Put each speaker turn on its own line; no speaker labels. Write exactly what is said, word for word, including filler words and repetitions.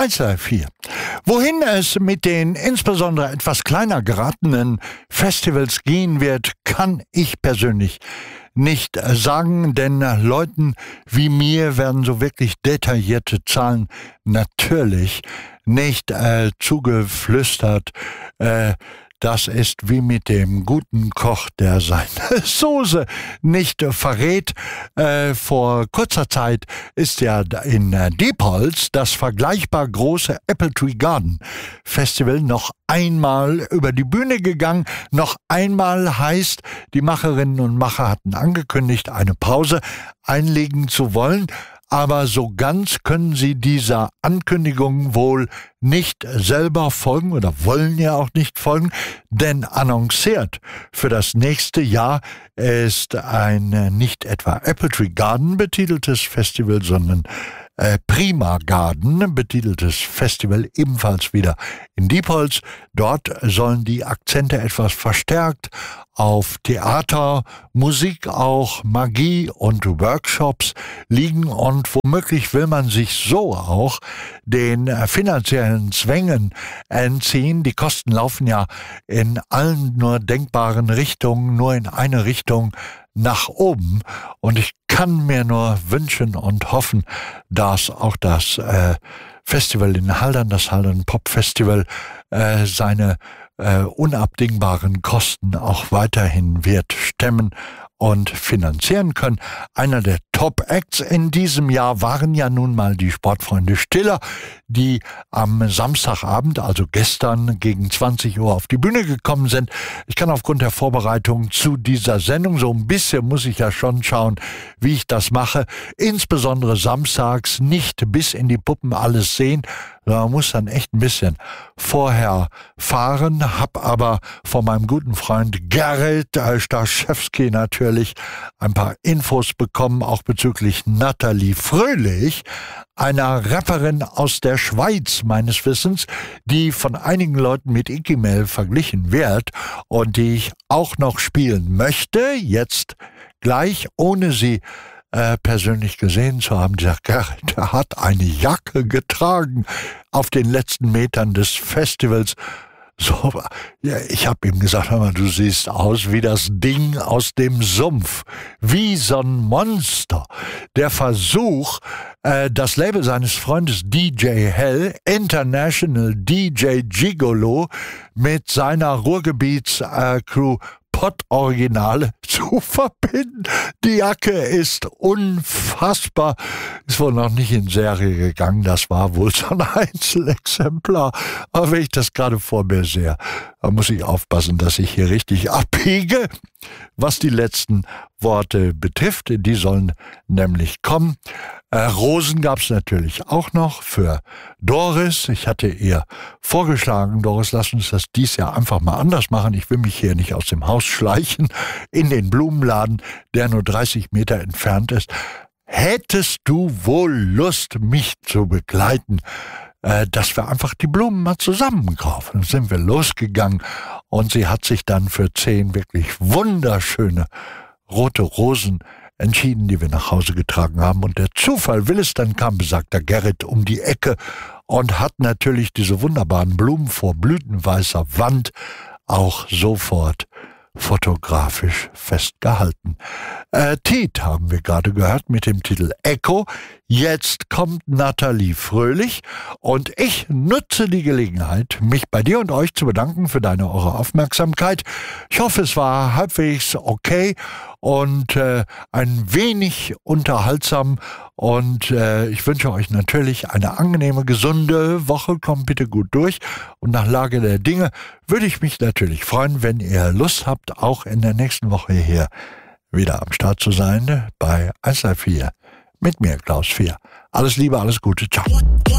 eins drei vier. Wohin es mit den insbesondere etwas kleiner geratenen Festivals gehen wird, kann ich persönlich nicht sagen, denn Leuten wie mir werden so wirklich detaillierte Zahlen natürlich nicht äh, zugeflüstert. Äh, Das ist wie mit dem guten Koch, der seine Soße nicht äh, verrät. Äh, vor kurzer Zeit ist ja in äh, Diepholz das vergleichbar große Apple Tree Garden Festival noch einmal über die Bühne gegangen. Noch einmal heißt, die Macherinnen und Macher hatten angekündigt, eine Pause einlegen zu wollen. Aber so ganz können sie dieser Ankündigung wohl nicht selber folgen oder wollen ja auch nicht folgen, denn annonciert für das nächste Jahr ist ein nicht etwa Apple Tree Garden betiteltes Festival, sondern äh, Prima Garden betiteltes Festival, ebenfalls wieder in Diepholz. Dort sollen die Akzente etwas verstärkt auf Theater, Musik auch, Magie und Workshops liegen und womöglich will man sich so auch den finanziellen Zwängen entziehen. Die Kosten laufen ja in allen nur denkbaren Richtungen, nur in eine Richtung nach oben und ich kann mir nur wünschen und hoffen, dass auch das äh, Festival in Haldern, das Haldern Pop Festival, äh, seine äh, unabdingbaren Kosten auch weiterhin wird stemmen und finanzieren können. Einer der Top-Acts in diesem Jahr waren ja nun mal die Sportfreunde Stiller, die am Samstagabend, also gestern gegen zwanzig Uhr auf die Bühne gekommen sind. Ich kann aufgrund der Vorbereitung zu dieser Sendung, so ein bisschen muss ich ja schon schauen, wie ich das mache, insbesondere samstags nicht bis in die Puppen alles sehen. Man muss dann echt ein bisschen vorher fahren, hab aber von meinem guten Freund Gerrit Staszewski natürlich ein paar Infos bekommen, auch bezüglich Nathalie Fröhlich, einer Rapperin aus der Schweiz meines Wissens, die von einigen Leuten mit Ikimel verglichen wird und die ich auch noch spielen möchte, jetzt gleich, ohne sie Äh, persönlich gesehen zu haben. Dieser Gerrit, der hat eine Jacke getragen auf den letzten Metern des Festivals. So, ja, ich habe ihm gesagt, hör mal, du siehst aus wie das Ding aus dem Sumpf, wie so ein Monster. Der Versuch, äh, das Label seines Freundes D J Hell, International D J Gigolo, mit seiner Ruhrgebiets-Crew äh, Pott-Originale zu verbinden. Die Jacke ist unfassbar. Ist wohl noch nicht in Serie gegangen. Das war wohl so ein Einzelexemplar. Aber wenn ich das gerade vor mir sehe, da muss ich aufpassen, dass ich hier richtig abbiege. Was die letzten Worte betrifft, die sollen nämlich kommen. Äh, Rosen gab es natürlich auch noch für Doris. Ich hatte ihr vorgeschlagen, Doris, lass uns das dies Jahr einfach mal anders machen. Ich will mich hier nicht aus dem Haus schleichen in den Blumenladen, der nur dreißig Meter entfernt ist. Hättest du wohl Lust, mich zu begleiten, äh, dass wir einfach die Blumen mal zusammen kaufen? Dann sind wir losgegangen und sie hat sich dann für zehn wirklich wunderschöne rote Rosen entschieden, die wir nach Hause getragen haben. Und der Zufall will es, dann kam besagter Gerrit um die Ecke und hat natürlich diese wunderbaren Blumen vor blütenweißer Wand auch sofort fotografisch festgehalten. Äh, Tiet haben wir gerade gehört mit dem Titel Echo. Jetzt kommt Nathalie Fröhlich und ich nutze die Gelegenheit, mich bei dir und euch zu bedanken für deine, eure Aufmerksamkeit. Ich hoffe, es war halbwegs okay und äh, ein wenig unterhaltsam und äh, ich wünsche euch natürlich eine angenehme, gesunde Woche. Kommt bitte gut durch und nach Lage der Dinge würde ich mich natürlich freuen, wenn ihr Lust habt, auch in der nächsten Woche hier wieder am Start zu sein bei eins drei vier mit mir, Klaus vier. Alles Liebe, alles Gute, ciao.